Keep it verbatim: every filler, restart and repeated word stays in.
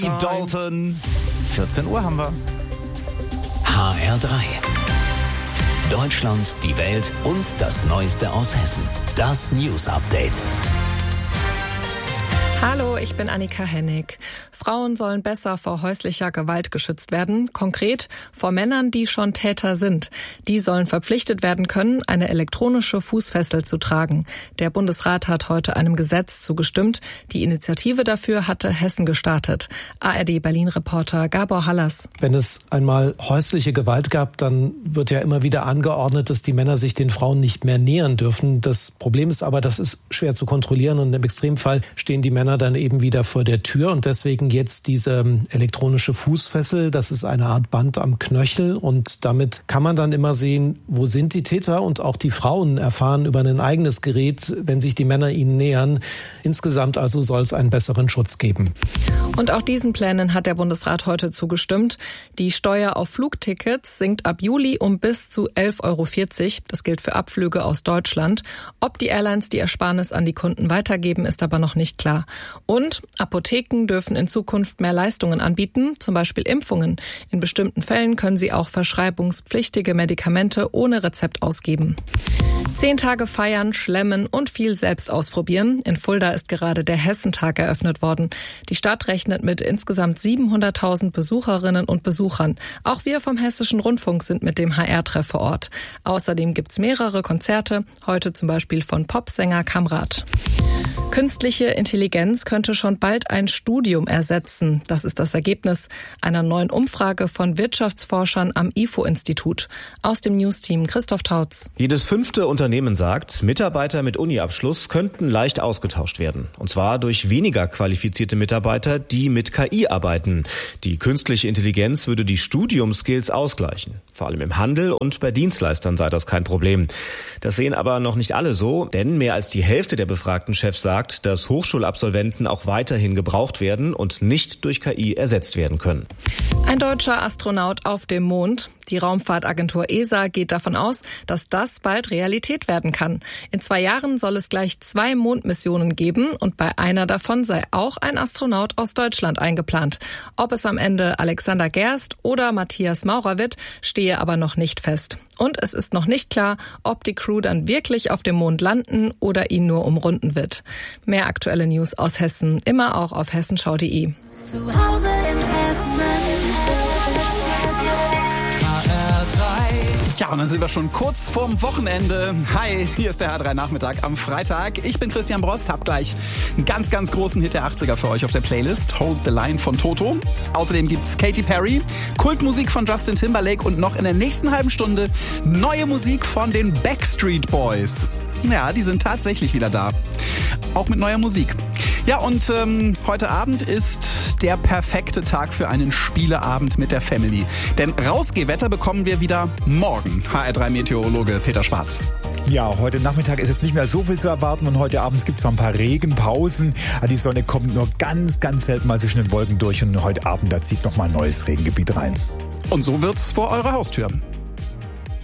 Dalton. vierzehn Uhr haben wir. H R drei. Deutschland, die Welt und das Neueste aus Hessen. Das News Update. Hallo, ich bin Annika Hennig. Frauen sollen besser vor häuslicher Gewalt geschützt werden, konkret vor Männern, die schon Täter sind. Die sollen verpflichtet werden können, eine elektronische Fußfessel zu tragen. Der Bundesrat hat heute einem Gesetz zugestimmt. Die Initiative dafür hatte Hessen gestartet. A R D Berlin-Reporter Gabor Hallas. Wenn es einmal häusliche Gewalt gab, dann wird ja immer wieder angeordnet, dass die Männer sich den Frauen nicht mehr nähern dürfen. Das Problem ist aber, das ist schwer zu kontrollieren und im Extremfall stehen die Männer dann eben wieder vor der Tür und deswegen jetzt diese elektronische Fußfessel. Das ist eine Art Band am Knöchel und damit kann man dann immer sehen, wo sind die Täter, und auch die Frauen erfahren über ein eigenes Gerät, wenn sich die Männer ihnen nähern. Insgesamt also soll es einen besseren Schutz geben. Und auch diesen Plänen hat der Bundesrat heute zugestimmt. Die Steuer auf Flugtickets sinkt ab Juli um bis zu elf Euro vierzig. Das gilt für Abflüge aus Deutschland. Ob die Airlines die Ersparnis an die Kunden weitergeben, ist aber noch nicht klar. Und Apotheken dürfen in Zukunft mehr Leistungen anbieten, zum Beispiel Impfungen. In bestimmten Fällen können sie auch verschreibungspflichtige Medikamente ohne Rezept ausgeben. Zehn Tage feiern, schlemmen und viel selbst ausprobieren. In Fulda ist gerade der Hessentag eröffnet worden. Die Stadt rechnet mit insgesamt siebenhunderttausend Besucherinnen und Besuchern. Auch wir vom Hessischen Rundfunk sind mit dem H R-Treff vor Ort. Außerdem gibt's mehrere Konzerte, heute zum Beispiel von Popsänger Kamrat. Künstliche Intelligenz könnte schon bald ein Studium ersetzen. Das ist das Ergebnis einer neuen Umfrage von Wirtschaftsforschern am I F O-Institut. Aus dem Newsteam Christoph Tautz. Jedes fünfte Unternehmen sagt, Mitarbeiter mit Uni-Abschluss könnten leicht ausgetauscht werden. Und zwar durch weniger qualifizierte Mitarbeiter, die mit K I arbeiten. Die künstliche Intelligenz würde die Studiumskills ausgleichen. Vor allem im Handel und bei Dienstleistern sei das kein Problem. Das sehen aber noch nicht alle so, denn mehr als die Hälfte der befragten Chefs sagt, dass Hochschulabsolventen auch weiterhin gebraucht werden und nicht durch K I ersetzt werden können. Ein deutscher Astronaut auf dem Mond. Die Raumfahrtagentur E S A geht davon aus, dass das bald Realität werden kann. In zwei Jahren soll es gleich zwei Mondmissionen geben und bei einer davon sei auch ein Astronaut aus Deutschland eingeplant. Ob es am Ende Alexander Gerst oder Matthias Maurer wird, stehe aber noch nicht fest. Und es ist noch nicht klar, ob die Crew dann wirklich auf dem Mond landen oder ihn nur umrunden wird. Mehr aktuelle News aus Hessen, immer auch auf hessenschau punkt de. Zu Hause in Hessen. Ja, und dann sind wir schon kurz vorm Wochenende. Hi, hier ist der H R drei Nachmittag am Freitag. Ich bin Christian Brost, hab gleich einen ganz, ganz großen Hit der achtziger für euch auf der Playlist. Hold the Line von Toto. Außerdem gibt's Katy Perry, Kultmusik von Justin Timberlake und noch in der nächsten halben Stunde neue Musik von den Backstreet Boys. Ja, die sind tatsächlich wieder da. Auch mit neuer Musik. Ja, und ähm, heute Abend ist der perfekte Tag für einen Spieleabend mit der Family. Denn Rausgehwetter bekommen wir wieder morgen. H R drei Meteorologe Peter Schwarz. Ja, heute Nachmittag ist jetzt nicht mehr so viel zu erwarten und heute Abend gibt es zwar ein paar Regenpausen. Die Sonne kommt nur ganz, ganz selten mal zwischen den Wolken durch und heute Abend, da zieht nochmal ein neues Regengebiet rein. Und so wird's vor eurer Haustür.